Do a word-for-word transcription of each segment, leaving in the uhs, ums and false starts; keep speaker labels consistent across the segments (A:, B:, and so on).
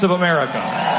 A: of America.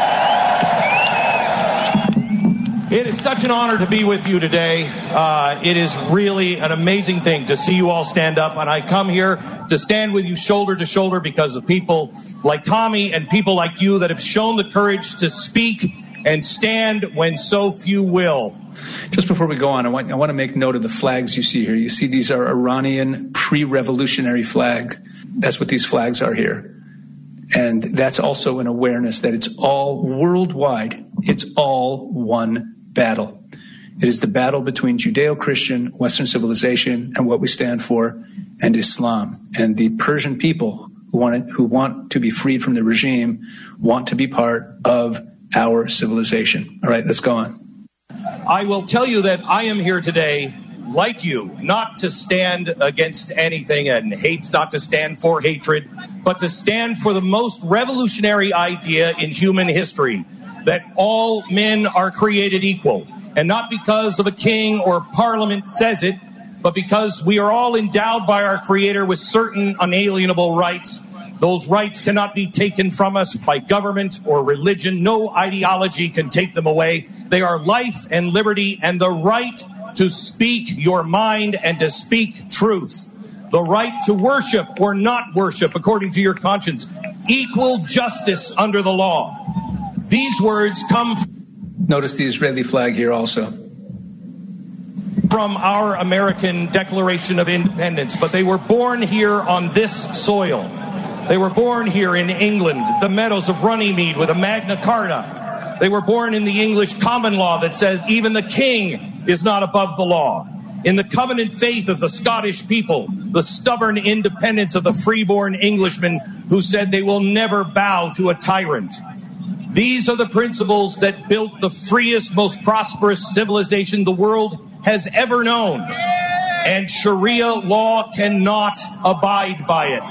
A: It is such an honor to be with you today. Uh, it is really an amazing thing to see you all stand up, and I come here to stand with you shoulder to shoulder because of people like Tommy and people like you that have shown the courage to speak and stand when so few will.
B: Just before we go on, I want, I want to make note of the flags you see here. You see these are Iranian pre-revolutionary flags. That's what these flags are here. And that's also an awareness that it's all worldwide. It's all one battle. It is the battle between Judeo-Christian, Western civilization, and what we stand for, and Islam. And the Persian people who want, who want to be freed from the regime want to be part of our civilization. All right, let's go on.
A: I will tell you that I am here today, like you, not to stand against anything and hate, not to stand for hatred, but to stand for the most revolutionary idea in human history, that all men are created equal. And not because of a king or parliament says it, but because we are all endowed by our Creator with certain unalienable rights. Those rights cannot be taken from us by government or religion. No ideology can take them away. They are life and liberty and the right to speak your mind and to speak truth. The right to worship or not worship according to your conscience. Equal justice under the law. These words come from...
B: Notice the Israeli flag here also.
A: From our American Declaration of Independence, but they were born here on this soil. They were born here in England, the meadows of Runnymede with a Magna Carta. They were born in the English common law that says even the king is not above the law. In the covenant faith of the Scottish people, the stubborn independence of the freeborn Englishmen who said they will never bow to a tyrant. These are the principles that built the freest, most prosperous civilization the world has ever known. And Sharia law cannot abide by it.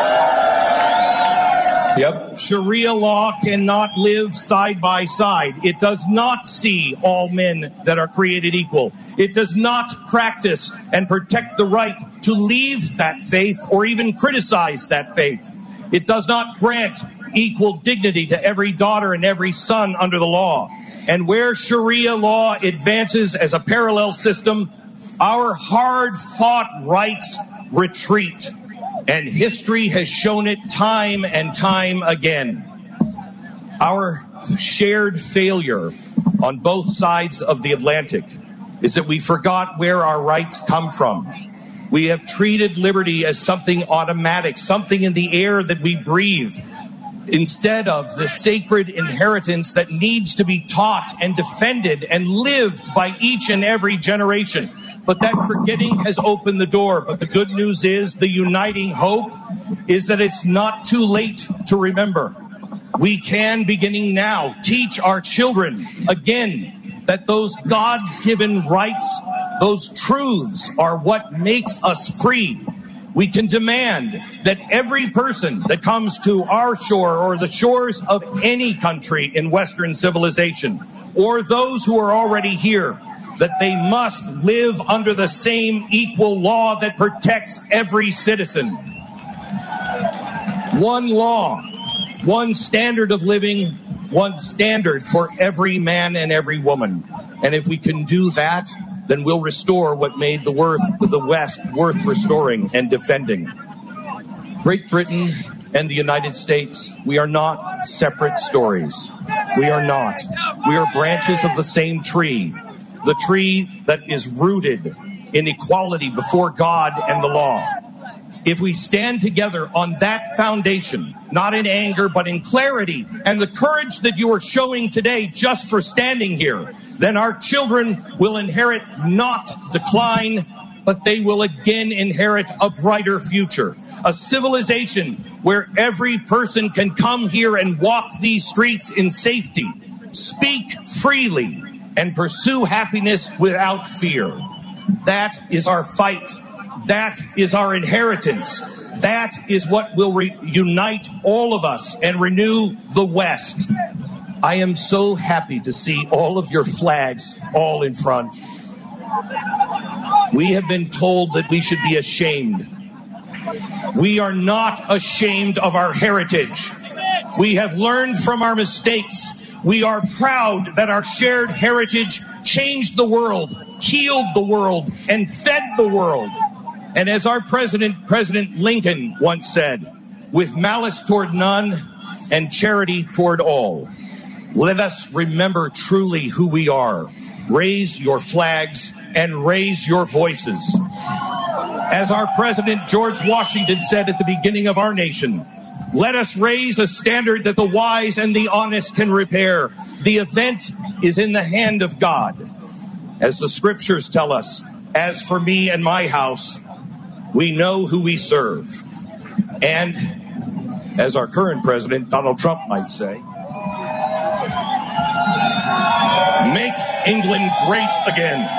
A: Yep. Sharia law cannot live side by side. It does not see all men that are created equal. It does not practice and protect the right to leave that faith or even criticize that faith. It does not grant equal dignity to every daughter and every son under the law. And where Sharia law advances as a parallel system, our hard-fought rights retreat. And history has shown it time and time again. Our shared failure on both sides of the Atlantic is that we forgot where our rights come from. We have treated liberty as something automatic, something in the air that we breathe, instead of the sacred inheritance that needs to be taught and defended and lived by each and every generation. But that forgetting has opened the door. But the good news is, the uniting hope is that it's not too late to remember. We can, beginning now, teach our children again that those God-given rights, those truths are what makes us free. We can demand that every person that comes to our shore or the shores of any country in Western civilization, or those who are already here, that they must live under the same equal law that protects every citizen. One law, one standard of living, one standard for every man and every woman. And if we can do that, then we'll restore what made the worth of the West worth restoring and defending. Great Britain and the United States, we are not separate stories. We are not. We are branches of the same tree. The tree that is rooted in equality before God and the law. If we stand together on that foundation, not in anger, but in clarity and the courage that you are showing today just for standing here, then our children will inherit not decline, but they will again inherit a brighter future. A civilization where every person can come here and walk these streets in safety, speak freely, and pursue happiness without fear. That is our fight. That is our inheritance. That is what will re- unite all of us and renew the West. I am so happy to see all of your flags all in front. We have been told that we should be ashamed. We are not ashamed of our heritage. We have learned from our mistakes. We are proud that our shared heritage changed the world, healed the world, and fed the world. And as our president, President Lincoln, once said, with malice toward none and charity toward all. Let us remember truly who we are. Raise your flags and raise your voices. As our President George Washington said at the beginning of our nation, let us raise a standard that the wise and the honest can repair. The event is in the hand of God. As the scriptures tell us, as for me and my house, we know who we serve. And as our current president, Donald Trump, might say, make England great again.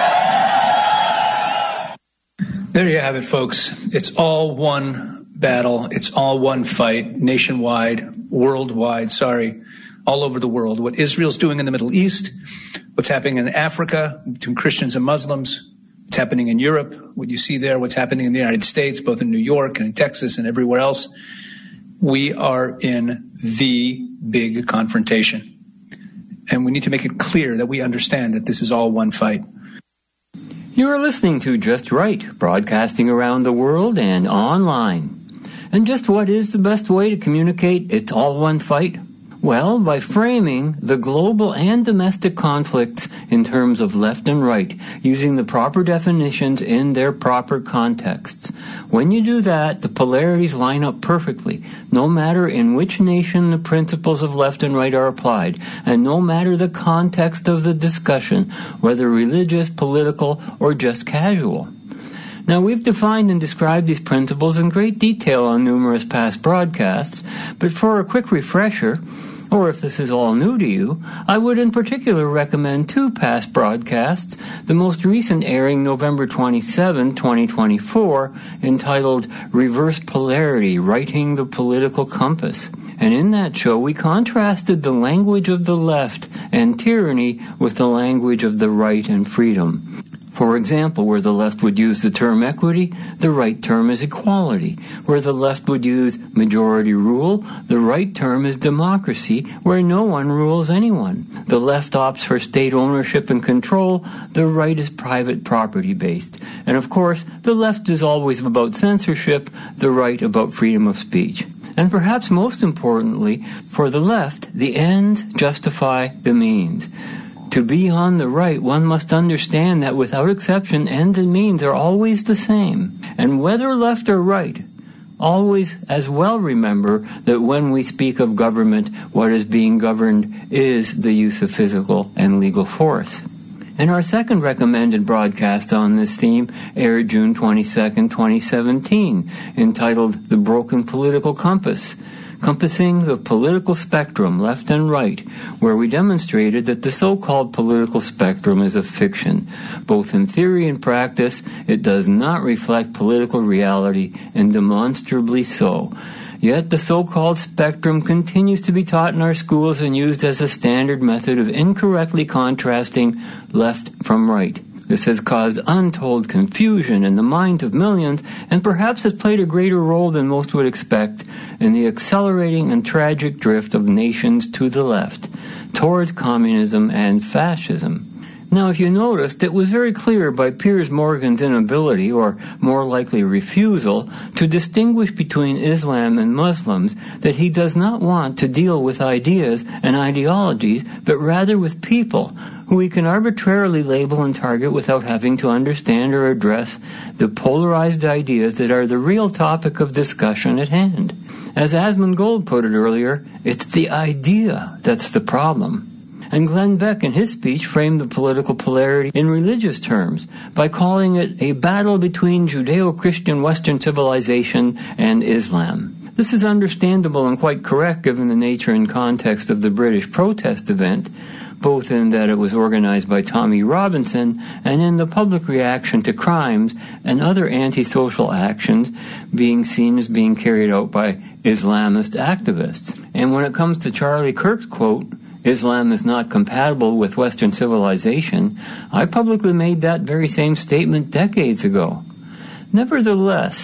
B: There you have it, folks. It's all one battle. It's all one fight, nationwide, worldwide, sorry, all over the world. What Israel's doing in the Middle East, what's happening in Africa between Christians and Muslims, what's happening in Europe, what you see there, what's happening in the United States, both in New York and in Texas and everywhere else. We are in the big confrontation. And we need to make it clear that we understand that this is all one fight.
C: You are listening to Just Right, broadcasting around the world and online. And just what is the best way to communicate it's all one fight? Well, by framing the global and domestic conflicts in terms of left and right, using the proper definitions in their proper contexts. When you do that, the polarities line up perfectly, no matter in which nation the principles of left and right are applied, and no matter the context of the discussion, whether religious, political, or just casual. Now, we've defined and described these principles in great detail on numerous past broadcasts, but for a quick refresher, or if this is all new to you, I would in particular recommend two past broadcasts, the most recent airing November twenty-seventh, twenty twenty-four, entitled Reverse Polarity, Writing the Political Compass. And in that show, we contrasted the language of the left and tyranny with the language of the right and freedom. For example, where the left would use the term equity, the right term is equality. Where the left would use majority rule, the right term is democracy, where no one rules anyone. The left opts for state ownership and control, the right is private property based. And of course, the left is always about censorship, the right about freedom of speech. And perhaps most importantly, for the left, the ends justify the means. To be on the right, one must understand that without exception, ends and means are always the same. And whether left or right, always as well remember that when we speak of government, what is being governed is the use of physical and legal force. And our second recommended broadcast on this theme aired June twenty-second, twenty seventeen, entitled The Broken Political Compass, Compassing the Political Spectrum, Left and Right, where we demonstrated that the so-called political spectrum is a fiction. Both in theory and practice, it does not reflect political reality, and demonstrably so. Yet the so-called spectrum continues to be taught in our schools and used as a standard method of incorrectly contrasting left from right. This has caused untold confusion in the minds of millions and perhaps has played a greater role than most would expect in the accelerating and tragic drift of nations to the left, towards communism and fascism. Now, if you noticed, it was very clear by Piers Morgan's inability, or more likely refusal, to distinguish between Islam and Muslims that he does not want to deal with ideas and ideologies, but rather with people who he can arbitrarily label and target without having to understand or address the polarized ideas that are the real topic of discussion at hand. As Asmund Gold put it earlier, it's the idea that's the problem. And Glenn Beck in his speech framed the political polarity in religious terms by calling it a battle between Judeo-Christian Western civilization and Islam. This is understandable and quite correct given the nature and context of the British protest event, both in that it was organized by Tommy Robinson and in the public reaction to crimes and other antisocial actions being seen as being carried out by Islamist activists. And when it comes to Charlie Kirk's quote, Islam is not compatible with Western civilization, I publicly made that very same statement decades ago. Nevertheless,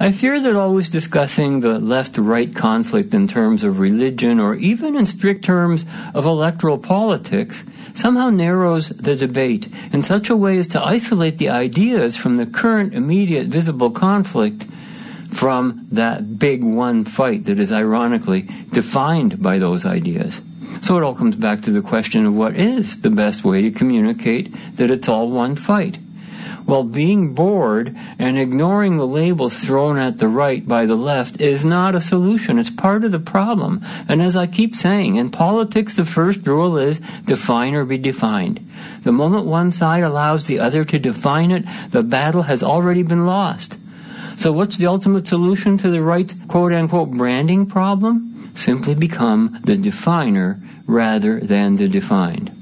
C: I fear that always discussing the left-right conflict in terms of religion or even in strict terms of electoral politics somehow narrows the debate in such a way as to isolate the ideas from the current immediate visible conflict from that big one fight that is ironically defined by those ideas. So it all comes back to the question of what is the best way to communicate that it's all one fight. Well, being bored and ignoring the labels thrown at the right by the left is not a solution. It's part of the problem. And as I keep saying, in politics, the first rule is define or be defined. The moment one side allows the other to define it, the battle has already been lost. So what's the ultimate solution to the right's quote-unquote branding problem? Simply become the definer rather than the defined.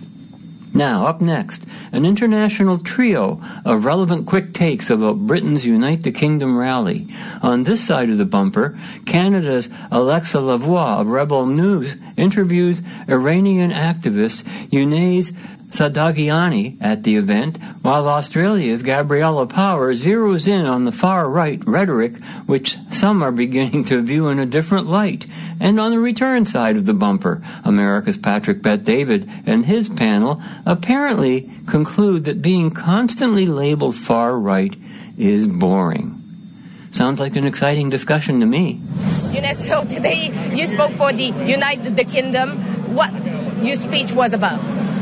C: Now, up next, an international trio of relevant quick takes about Britain's Unite the Kingdom rally. On this side of the bumper, Canada's Alexa Lavoie of Rebel News interviews Iranian activist Younes Sadagiani at the event, while Australia's Gabriella Power zeroes in on the far-right rhetoric, which some are beginning to view in a different light. And on the return side of the bumper, America's Patrick Bet-David and his panel apparently conclude that being constantly labeled far-right is boring. Sounds like an exciting discussion to me.
D: Younes, so today you spoke for the Unite the Kingdom. What your speech was about?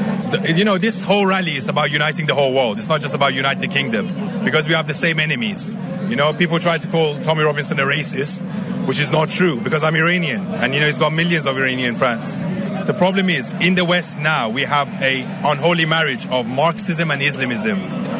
E: You know, this whole rally is about uniting the whole world. It's not just about unite the kingdom, because we have the same enemies. You know, people try to call Tommy Robinson a racist, which is not true, because I'm Iranian, and you know, he's got millions of Iranian friends. The problem is, in the West now, we have a unholy marriage of Marxism and Islamism.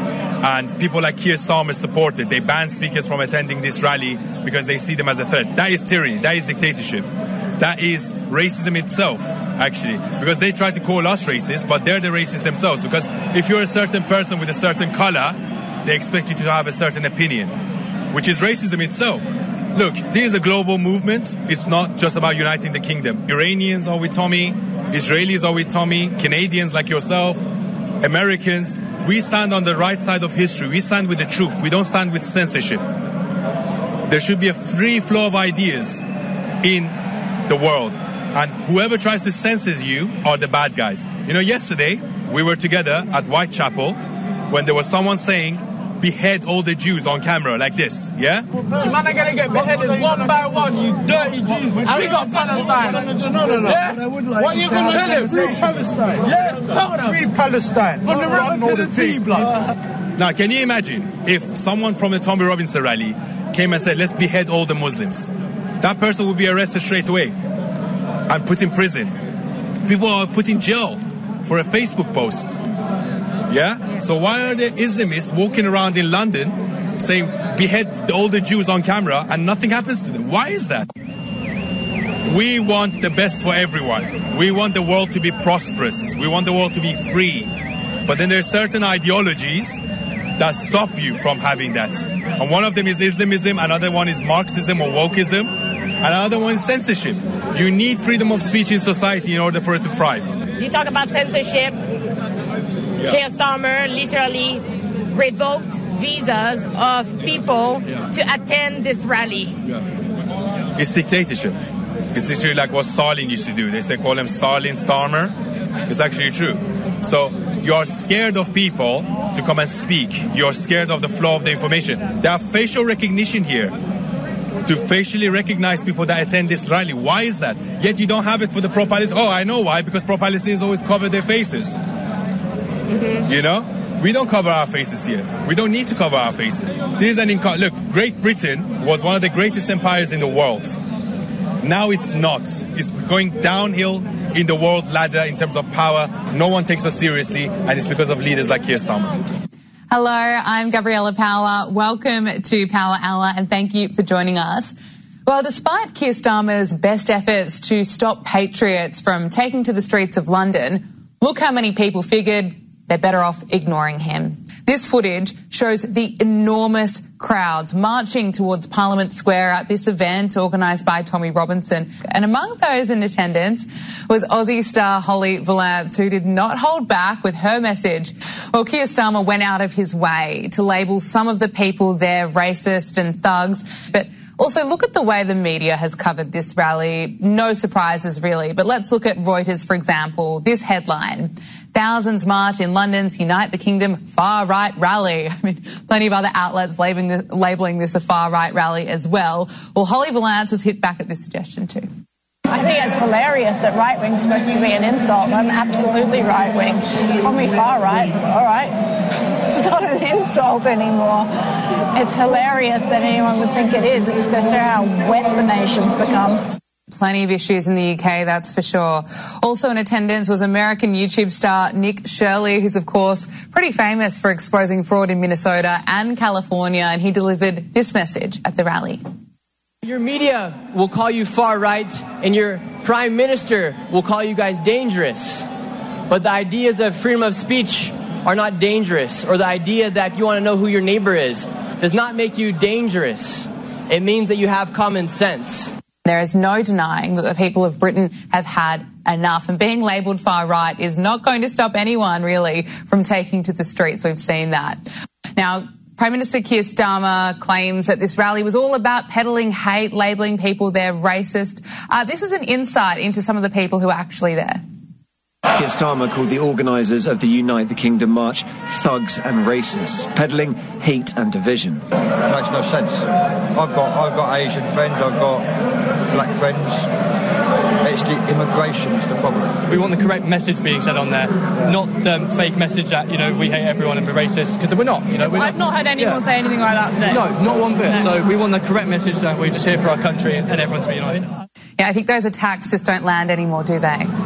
E: And people like Keir Starmer support it. They ban speakers from attending this rally because they see them as a threat. That is tyranny. That is dictatorship. That is racism itself, actually, because they try to call us racist, but they're the racists themselves, because if you're a certain person with a certain color, they expect you to have a certain opinion, which is racism itself. Look, this is a global movement. It's not just about uniting the kingdom. Iranians are with Tommy, Israelis are with Tommy, Canadians like yourself, Americans. We stand on the right side of history. We stand with the truth. We don't stand with censorship. There should be a free flow of ideas in the world, and whoever tries to censor you are the bad guys. You know, yesterday we were together at Whitechapel when there was someone saying behead all the Jews on camera like this, yeah?
F: You man are gonna get beheaded one by one, you dirty Jews. We got Palestine. No, no, no, no. Yeah? What are you gonna do? Free Palestine. Yeah, free Palestine. From the river to the sea, blood.
E: Now, can you imagine if someone from the Tommy Robinson rally came and said, let's behead all the Muslims? That person would be arrested straight away and put in prison. People are put in jail for a Facebook post. Yeah? So why are the Islamists walking around in London saying behead all the Jews on camera and nothing happens to them? Why is that? We want the best for everyone. We want the world to be prosperous. We want the world to be free. But then there are certain ideologies that stop you from having that. And one of them is Islamism, another one is Marxism or wokeism, and another one is censorship. You need freedom of speech in society in order for it to thrive.
D: You talk about censorship. Yeah. Keir Starmer literally revoked visas of people yeah. to attend this rally.
E: Yeah. It's dictatorship. It's literally like what Stalin used to do. They say call him Stalin, Starmer. It's actually true. So you are scared of people to come and speak. You're scared of the flow of the information. They have facial recognition here to facially recognize people that attend this rally. Why is that? Yet you don't have it for the pro-Palestinians. Oh, I know why. Because pro-Palestinians always cover their faces. Mm-hmm. You know? We don't cover our faces here. We don't need to cover our faces. This is an inco- Look, Great Britain was one of the greatest empires in the world. Now it's not. It's going downhill in the world ladder in terms of power. No one takes us seriously, and it's because of leaders like Keir Starmer.
G: Hello, I'm Gabriella Power. Welcome to Power Hour, and thank you for joining us. Well, despite Keir Starmer's best efforts to stop patriots from taking to the streets of London, look how many people figured they're better off ignoring him. This footage shows the enormous crowds marching towards Parliament Square at this event organised by Tommy Robinson. And among those in attendance was Aussie star Holly Valance, who did not hold back with her message. Well, Keir Starmer went out of his way to label some of the people there racist and thugs, but also look at the way the media has covered this rally. No surprises, really. But let's look at Reuters, for example. This headline: thousands march in London's Unite the Kingdom far-right rally. I mean, plenty of other outlets labeling this, labeling this a far-right rally as well. Well, Holly Valance has hit back at this suggestion too.
H: I think it's hilarious that right-wing's supposed to be an insult. I'm absolutely right-wing. Call me far-right, all right. It's not an insult anymore. It's hilarious that anyone would think it is. It just goes to show how wet the nation's become.
G: Plenty of issues in the U K, that's for sure. Also in attendance was American YouTube star Nick Shirley, who's of course pretty famous for exposing fraud in Minnesota and California, and he delivered this message at the rally.
I: Your media will call you far right, and your prime minister will call you guys dangerous. But the ideas of freedom of speech are not dangerous, or the idea that you want to know who your neighbor is does not make you dangerous. It means that you have common sense.
G: There is no denying that the people of Britain have had enough, and being labelled far right is not going to stop anyone really from taking to the streets. We've seen that. Now, Prime Minister Keir Starmer claims that this rally was all about peddling hate, labelling people they're racist. Uh, this is an insight into some of the people who are actually there.
J: Keir Starmer called the organisers of the Unite the Kingdom march thugs and racists, peddling hate and division.
K: It makes no sense. I've got I've got Asian friends, I've got black friends. It's the immigration that's the problem.
L: We want the correct message being said on there, not the um, fake message that, you know, we hate everyone and we're racist, because we're not. You know, we're
M: I've not, not heard anyone yeah. say anything like that today.
L: No, not one bit.
M: No.
L: So we want the correct message that we're just here for our country and everyone to be united.
G: Yeah, I think those attacks just don't land anymore, do they?